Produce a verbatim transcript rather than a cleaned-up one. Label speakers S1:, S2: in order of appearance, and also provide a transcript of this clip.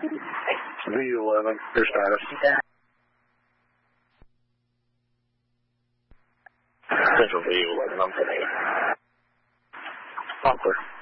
S1: V eleven, your status. Central V eleven, I'm coming. Poplar.